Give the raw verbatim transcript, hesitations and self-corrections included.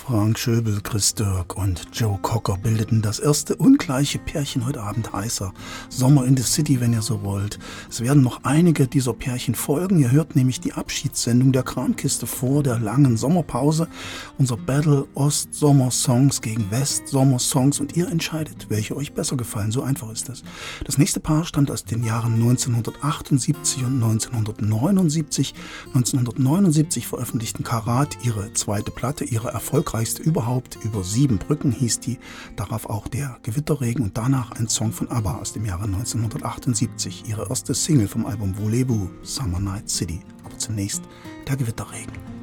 Frank Schöbel, Chris Dirk und Joe Cocker bildeten das erste ungleiche Pärchen heute Abend heißer Sommer in the City, wenn ihr so wollt. Es werden noch einige dieser Pärchen folgen. Ihr hört nämlich die Abschiedssendung der Kramkiste vor der langen Sommerpause. Unser Battle Ost-Sommer-Songs gegen West-Sommer-Songs und ihr entscheidet, welche euch besser gefallen. So einfach ist das. Das nächste Paar stammt aus den Jahren neunzehnhundertachtundsiebzig und neunzehnhundertneunundsiebzig. neunzehnhundertneunundsiebzig veröffentlichten Karat ihre zweite Platte, ihre erfolgreichste überhaupt. Über sieben Brücken hieß die, darauf auch der Gewitterregen und danach ein Song von ABBA aus dem Jahre neunzehnhundertachtundsiebzig, ihre erste Single vom Album Voulez-Vous, Summer Night City. Aber zunächst der Gewitterregen.